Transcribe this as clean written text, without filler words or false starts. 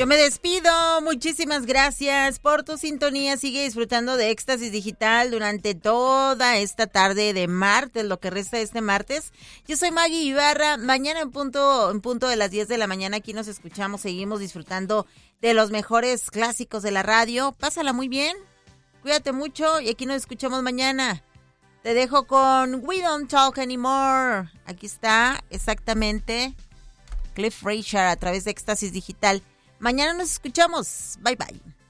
Yo me despido. Muchísimas gracias por tu sintonía. Sigue disfrutando de Éxtasis Digital durante toda esta tarde de martes, lo que resta de este martes. Yo soy Maggie Ibarra. Mañana en punto de las 10 de la mañana aquí nos escuchamos. Seguimos disfrutando de los mejores clásicos de la radio. Pásala muy bien. Cuídate mucho y aquí nos escuchamos mañana. Te dejo con We Don't Talk Anymore. Aquí está exactamente Cliff Richard a través de Éxtasis Digital. Mañana nos escuchamos. Bye, bye.